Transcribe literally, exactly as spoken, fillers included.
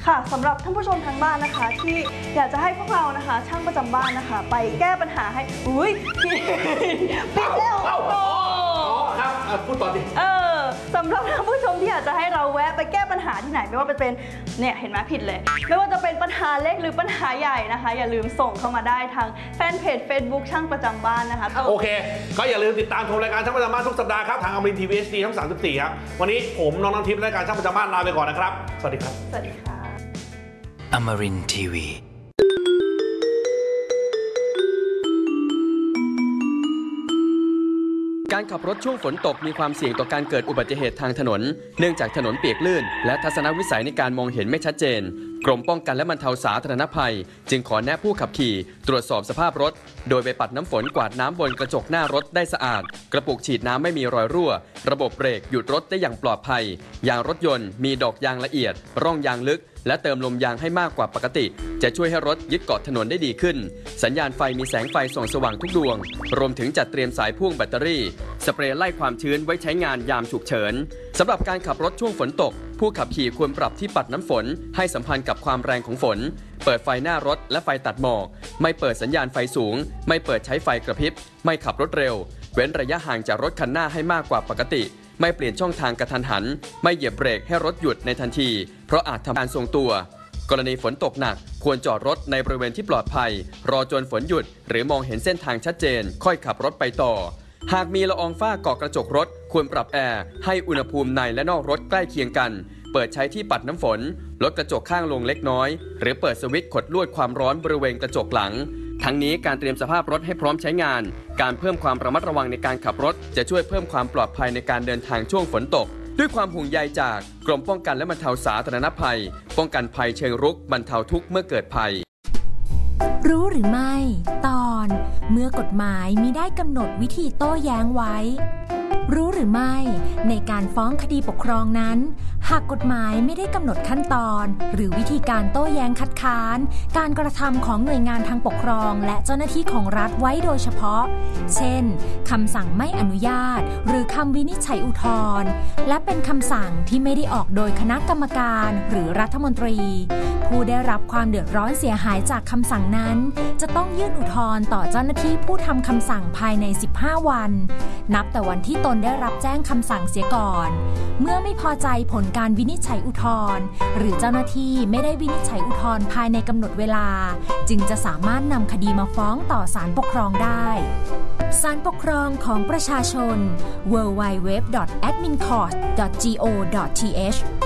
ค่ะสำหรับท่านผู้ชมทางบ้านนะคะที่อยากจะให้พวกเรานะคะช่างประจำบ้านนะคะไปแก้ปัญหาให้อุ้ยพี่ปิดแล้วอ๋อครับพูดต่อดิเออสำหรับท่านผู้ชมที่อยากจะให้เราแวะไปแก้ปัญหาที่ไหนไม่ว่าจะเป็นเนี่ยเห็นไหมผิดเลยไม่ว่าจะเป็นปัญหาเล็กหรือปัญหาใหญ่นะคะอย่าลืมส่งเข้ามาได้ทางแฟนเพจ Facebook ช่างประจำบ้านนะคะโอเคก็อย่าลืมติดตามชมรายการช่างประจำบ้านทุกสัปดาห์ครับทางอมรินทร์ทีวี เอช ดี ช่องสามสิบสี่ครับวันนี้ผมน้องน้ำทิพย์รายการช่างประจำบ้านลาไปก่อนนะครับสวัสดีครับสวัสดีค่ะอมรินทร์ทีวีการขับรถช่วงฝนตกมีความเสี่ยงต่อการเกิดอุบัติเหตุทางถนนเนื่องจากถนนเปียกลื่นและทัศนวิสัยในการมองเห็นไม่ชัดเจนกรมป้องกันและบรรเทาสาธารณภัยจึงขอแนะผู้ขับขี่ตรวจสอบสภาพรถโดยไปปัดน้ำฝนกวาดน้ำบนกระจกหน้ารถได้สะอาดกระปุกฉีดน้ำไม่มีรอยรั่วระบบเบรกหยุดรถได้อย่างปลอดภัยยางรถยนต์มีดอกยางละเอียดร่องยางลึกและเติมลมยางให้มากกว่าปกติจะช่วยให้รถยึดเกาะถนนได้ดีขึ้นสัญญาณไฟมีแสงไฟส่องสว่างทุกดวงรวมถึงจัดเตรียมสายพ่วงแบตเตอรี่สเปรย์ไล่ความชื้นไว้ใช้งานยามฉุกเฉินสำหรับการขับรถช่วงฝนตกผู้ขับขี่ควรปรับที่ปัดน้ำฝนให้สัมพันธ์กับความแรงของฝนเปิดไฟหน้ารถและไฟตัดหมอกไม่เปิดสัญญาณไฟสูงไม่เปิดใช้ไฟกระพริบไม่ขับรถเร็วเว้นระยะห่างจากรถคันหน้าให้มากกว่าปกติไม่เปลี่ยนช่องทางกระทันหันไม่เหยียบเบรกให้รถหยุดในทันทีเพราะอาจทำการทรงตัวกรณีฝนตกหนักควรจอดรถในบริเวณที่ปลอดภัยรอจนฝนหยุดหรือมองเห็นเส้นทางชัดเจนค่อยขับรถไปต่อหากมีละอองฝ้าเกาะกระจกรถควรปรับแอร์ให้อุณหภูมิในและนอกรถใกล้เคียงกันเปิดใช้ที่ปัดน้ำฝนลดกระจกข้างลงเล็กน้อยหรือเปิดสวิตช์กดลวดความร้อนบริเวณกระจกหลังทั้งนี้การเตรียมสภาพรถให้พร้อมใช้งานการเพิ่มความระมัดระวังในการขับรถจะช่วยเพิ่มความปลอดภัยในการเดินทางช่วงฝนตกด้วยความห่วงใยจากกรมป้องกันและบรรเทาสาธารณภัยป้องกันภัยเชิงรุกบรรเทาทุกข์เมื่อเกิดภัยรู้หรือไม่ตอนเมื่อกฎหมายมิได้กำหนดวิธีโต้แย้งไว้รู้หรือไม่ในการฟ้องคดีปกครองนั้นหากกฎหมายไม่ได้กำหนดขั้นตอนหรือวิธีการโต้แย้งคัดค้านการกระทำของหน่วยงานทางปกครองและเจ้าหน้าที่ของรัฐไว้โดยเฉพาะเช่นคำสั่งไม่อนุญาตหรือคำวินิจฉัยอุทธรณ์และเป็นคำสั่งที่ไม่ได้ออกโดยคณะกรรมการหรือรัฐมนตรีผู้ได้รับความเดือดร้อนเสียหายจากคำสั่งนั้นจะต้องยื่นอุทธรณ์ต่อเจ้าหน้าที่ผู้ทำคำสั่งภายในสิบห้าวันนับแต่วันที่ตนได้รับแจ้งคำสั่งเสียก่อนเมื่อไม่พอใจผลการวินิจฉัยอุทธรณ์หรือเจ้าหน้าที่ไม่ได้วินิจฉัยอุทธรณ์ภายในกำหนดเวลาจึงจะสามารถนำคดีมาฟ้องต่อศาลปกครองได้ศาลปกครองของประชาชน ดับเบิลยู ดับเบิลยู ดับเบิลยู ดอท แอดมินคอร์ท ดอท จี โอ ดอท ที เอช